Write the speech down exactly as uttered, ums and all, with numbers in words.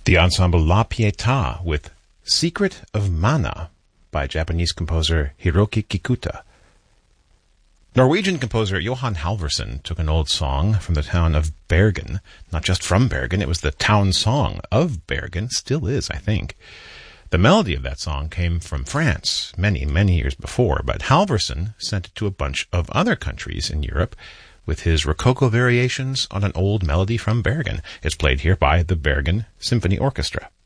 The ensemble La Pietà with Secret of Mana by Japanese composer Hiroki Kikuta. Norwegian composer Johan Halvorsen took an old song from the town of Bergen. Not just from Bergen, it was the town song of Bergen. Still is, I think. The melody of that song came from France many, many years before, but Halvorsen sent it to a bunch of other countries in Europe with his Rococo variations on an old melody from Bergen. It's played here by the Bergen Symphony Orchestra.